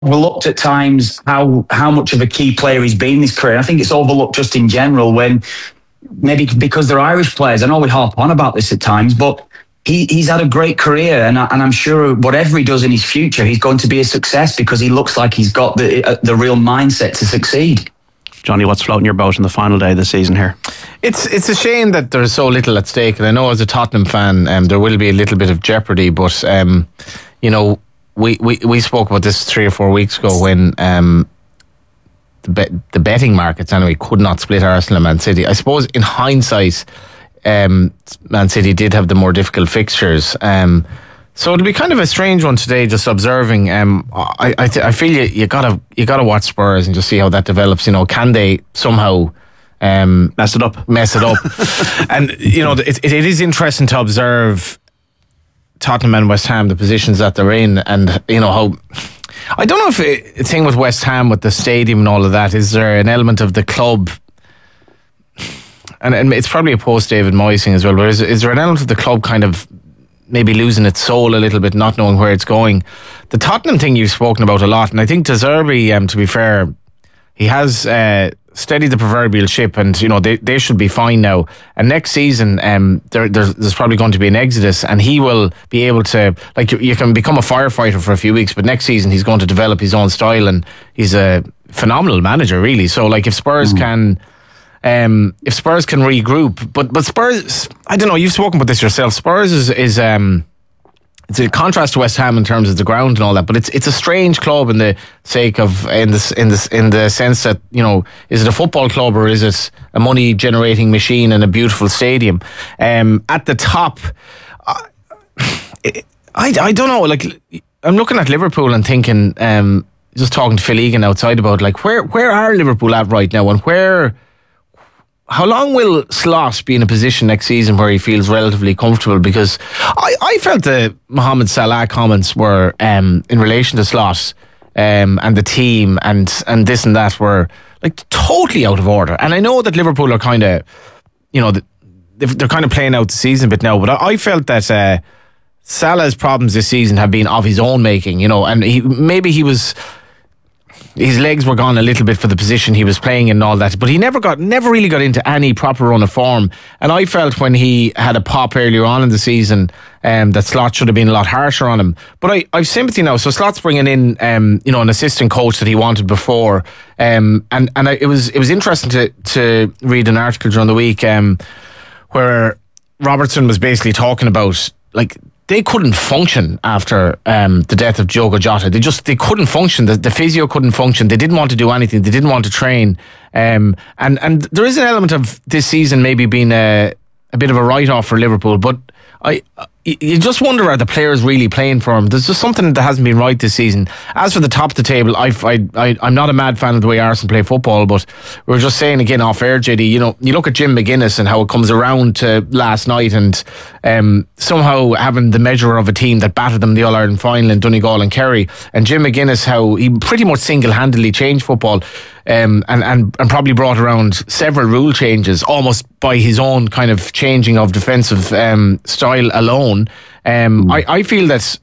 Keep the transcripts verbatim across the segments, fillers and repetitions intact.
overlooked at times how how much of a key player he's been in his career. I think it's overlooked just in general when maybe because they're Irish players. I know we harp on about this at times, but he, he's had a great career, and, I, and I'm sure whatever he does in his future, he's going to be a success because he looks like he's got the uh, the real mindset to succeed. Johnny, what's floating your boat on the final day of the season here? It's it's a shame that there's so little at stake, and I know as a Tottenham fan, um, there will be a little bit of jeopardy, but um, you know, we, we, we spoke about this three or four weeks ago when um, the bet, the betting markets anyway could not split Arsenal and Man City. I suppose in hindsight, um, Man City did have the more difficult fixtures. Um, so it'll be kind of a strange one today, just observing. Um, I I, th- I feel you you gotta you gotta watch Spurs and just see how that develops. You know, can they somehow um, mess it up? Mess it up, and you know, it, it is interesting to observe Tottenham and West Ham, the positions that they're in, and you know how. I don't know if it, the thing with West Ham with the stadium and all of that, is there an element of the club, and, and it's probably a post David Moyes thing as well, but is, is there an element of the club kind of maybe losing its soul a little bit, not knowing where it's going? The Tottenham thing you've spoken about a lot, and I think De Zerbi, um, to be fair, he has uh, steadied the proverbial ship, and you know they, they should be fine now. And next season, um, there, there's, there's probably going to be an exodus, and he will be able to, like, you, you can become a firefighter for a few weeks, but next season he's going to develop his own style, and he's a phenomenal manager, really. So, like, if Spurs mm. can, um, if Spurs can regroup, but but Spurs, I don't know. You've spoken about this yourself. Spurs is is um. It's a contrast to West Ham in terms of the ground and all that, but it's it's a strange club in the sake of in this in this in the sense that, you know, is it a football club or is it a money generating machine and a beautiful stadium? Um, at the top, I, I I don't know. Like, I'm looking at Liverpool and thinking, um, just talking to Phil Egan outside about, like, where where are Liverpool at right now, and where. How long will Slot be in a position next season where he feels relatively comfortable? Because I, I felt the Mohamed Salah comments were um, in relation to Slot um, and the team and and this and that were like totally out of order. And I know that Liverpool are kind of, you know, they're kind of playing out the season a bit now, but I, I felt that uh, Salah's problems this season have been of his own making, you know, and he maybe he was. His legs were gone a little bit for the position he was playing in and all that, but he never got, never really got into any proper run of form. And I felt when he had a pop earlier on in the season, um, that Slot should have been a lot harsher on him. But I, I've sympathy now. So Slot's bringing in, um, you know, an assistant coach that he wanted before, um, and and I, it was it was interesting to to read an article during the week, um, where Robertson was basically talking about, like, they couldn't function after um, the death of Diogo Jota. They just they couldn't function. The, the physio couldn't function. They didn't want to do anything. They didn't want to train. Um, and and there is an element of this season maybe being a, a bit of a write-off for Liverpool. But I you just wonder, are the players really playing for him? There's just something that hasn't been right this season. As for the top of the table, I, I, I, I'm not a mad fan of the way Arsenal play football, but we were just saying again off air, J D, you know, you look at Jim McGuinness and how it comes around to last night, and um, somehow having the measure of a team that battered them the All-Ireland final in Donegal and Kerry, and Jim McGuinness, how he pretty much single-handedly changed football. Um, and, and, and probably brought around several rule changes almost by his own kind of changing of defensive um, style alone. Um, mm. I, I feel that,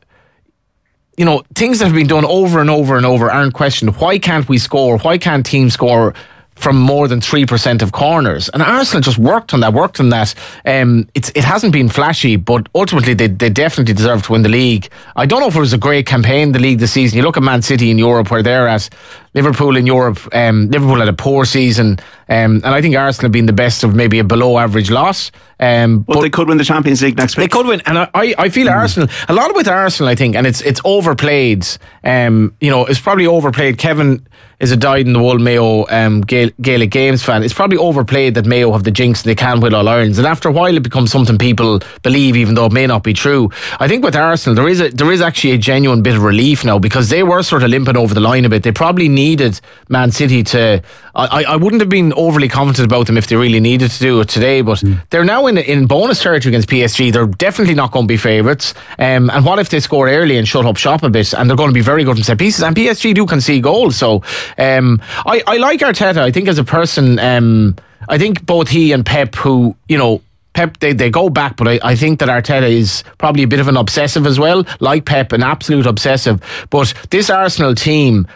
you know, things that have been done over and over and over aren't questioned. Why can't we score? Why can't teams score from more than three percent of corners? And Arsenal just worked on that, worked on that. Um, it's, it hasn't been flashy, but ultimately they, they definitely deserve to win the league. I don't know if it was a great campaign, the league this season. You look at Man City in Europe, where they're at. Liverpool in Europe, um, Liverpool had a poor season, um, and I think Arsenal have been the best of maybe a below average loss. Um, but, but they could win the Champions League next week. They could win, and I, I feel mm. Arsenal, a lot with Arsenal, I think, and it's it's overplayed. Um, you know, it's probably overplayed. Kevin is a dyed-in-the-wool Mayo um, Gael, Gaelic Games fan. It's probably overplayed that Mayo have the jinx and they can win all Irons, and after a while it becomes something people believe, even though it may not be true. I think with Arsenal there is a, there is actually a genuine bit of relief now, because they were sort of limping over the line a bit. They probably needed Man City to. I, I wouldn't have been overly confident about them if they really needed to do it today, but mm. they're now in in bonus territory against P S G. They're definitely not going to be favourites. Um, and what if they score early and shut up shop a bit, and they're going to be very good in set pieces, and P S G do concede goals. So um, I, I like Arteta. I think as a person, um, I think both he and Pep, who, you know, Pep, they, they go back, but I, I think that Arteta is probably a bit of an obsessive as well, like Pep, an absolute obsessive. But this Arsenal team,